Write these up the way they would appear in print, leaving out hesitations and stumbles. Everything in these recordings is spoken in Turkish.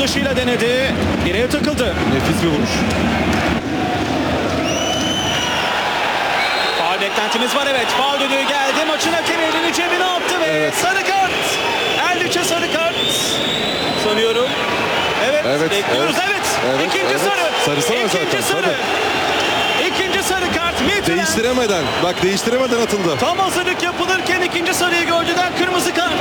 dışıyla denedi. Direğe takıldı. Nefis bir vuruş. Faul beklentimiz var, evet. Faul düdüğü geldi. Maçın hakemi elini cebine attı ve Evet. sarı kart. Erliç'e sarı kart. Sanıyorum. Evet, bekliyoruz. Evet. İkinci evet. sarı. Sarısı var İkinci zaten, sarı. tabii. İkinci sarı kart. Midtjylland. Değiştiremeden atıldı. Tam hazırlık yapılırken ikinci sarıyı gördüler. Kırmızı kart.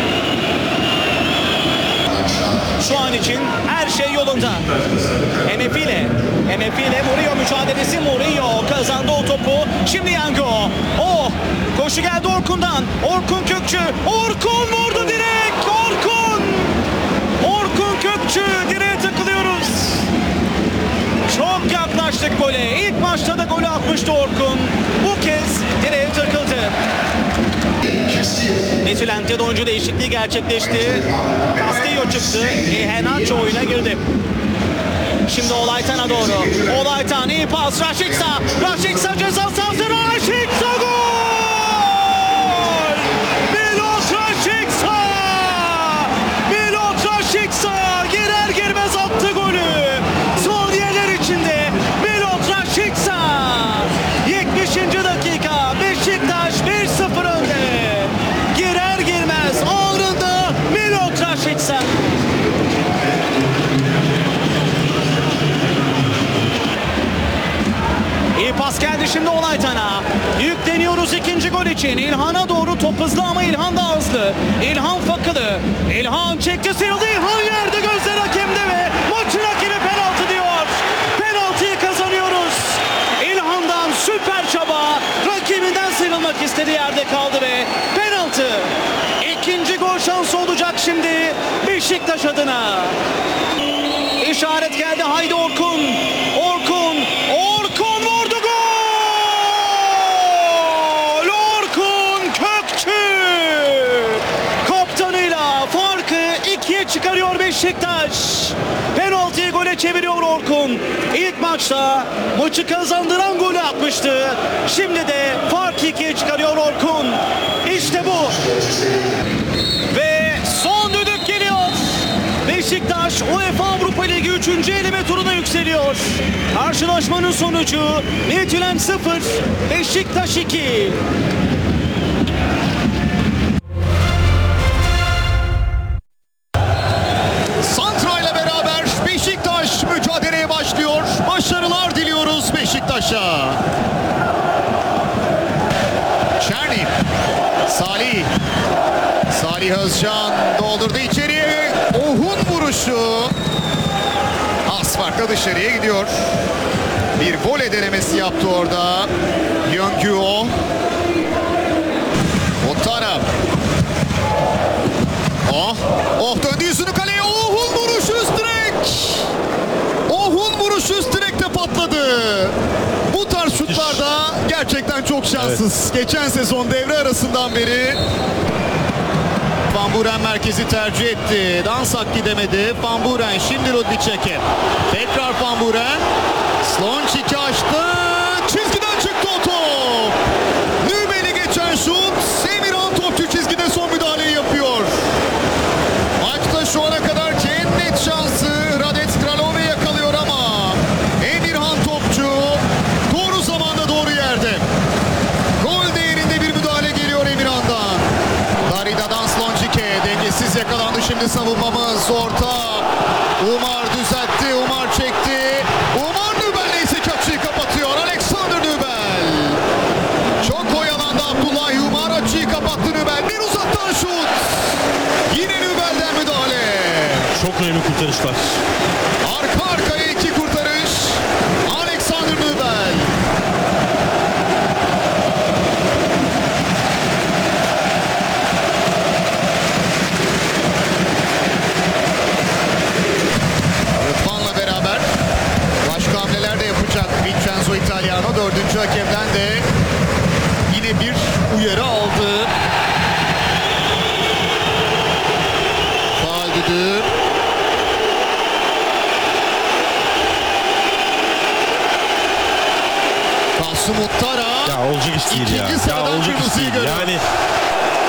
Şu an için her şey yolunda. Emefi'yle Murillo mücadelesi. Murillo kazandı o topu. Şimdi Yango. Koşu geldi Orkun'dan. Orkun Kökçü. Orkun vurdu direkt. Orkun Kökçü. Direğe takılıyoruz. Çok yaklaştık gole. İlk maçta da golü atmıştı Orkun. Bu kez direğe takıldı. Midtjylland'de de oyuncu değişikliği gerçekleşti. Castillo çıktı. Henacho oyuna girdi. Şimdi Olaytan'a doğru. Olaytan iyi pas. Rashica ceza sahası. Rashica gol! Milot Rashica girer girmez attı golü. Saniyeler içinde Milot Rashica. 70. dakika. Beşiktaş 1-0 önde. Girer girmez anında Milot Rashica. İyi pas geldi şimdi Olaytan'a. Yükleniyoruz ikinci gol için. İlhan'a doğru top hızlı ama İlhan da hızlı. İlhan fakılı. İlhan çekti, sıyrıldı. İlhan yerde, gözler hakemde ve maçın hakemi penaltı diyor. Penaltıyı kazanıyoruz. İlhan'dan süper çaba. Rakibinden sıyrılmak istedi, yerde kaldı ve penaltı. İkinci gol şansı olacak şimdi Beşiktaş adına. İşaret geldi. Haydi Orkun. Orkun vurdu, gol! Orkun Kökçü kaptanıyla farkı 2'ye çıkarıyor Beşiktaş. Penaltıyı gole çeviriyor Orkun. İlk maçta maçı kazandıran golü atmıştı. Şimdi de farkı 2'ye çıkarıyor Orkun. İşte bu. Ve son düdük geliyor. Beşiktaş UEFA Avrupa Ligi 3. eleme turuna yükseliyor. Karşılaşmanın sonucu Midtjylland 0, Beşiktaş 2. Santra ile beraber Beşiktaş mücadeleye başlıyor. Başarılar diliyoruz Beşiktaş'a. Çerni, Salih Özcan doldurdu içeriye. Ohun vuruşu az farkla dışarıya gidiyor. Bir voley denemesi yaptı orada Yöngüo. Otara. Döndü yüzünü kaleye. Ohun vuruşu üst direk. Ohun vuruşu üst direkte patladı. Bu tarz şutlarda gerçekten çok şanssız. Evet. Geçen sezon devre arasından beri Van Buren merkezi tercih etti. Dansak gidemedi. Van Buren şimdi Rudnicek'e. Tekrar Van Buren. Slončic'i açtı. Çizgiden çıktı o top. Nübel'i geçen şut. Emirhan topçu çizgide son müdahaleyi yapıyor. Maçta şu ana kadar en net şansı Radek Kralove yakalıyor ama Emirhan topçu doğru zamanda doğru yerde. Gol değerinde bir müdahale geliyor Emirhan'dan. Darida'dan Slončic'e dengesiz yakalandı şimdi savunmamız. Orta. Umar düzeltti. Umar çekti. Umar Nübel neyse ki açıyı kapatıyor. Alexander Nübel. Çok oyalandı Abdullah. Umar açıyı kapattı Nübel. Bir uzaktan şut. Yine Nübel'den müdahale. Çok önemli kurtarışlar. Arka arkaya iki kurtarış. Alexander Nübel. Rıdvan'la beraber başka hamleler de yapacak Vincenzo Italiano. Dördüncü hakemden de yine bir uyarı aldı. Faul düdüğü. Kasım Uttara. Ya olacak iş değil ya. İkinci sıradan olacak iş kırmızıyı değil. görüyor. Yani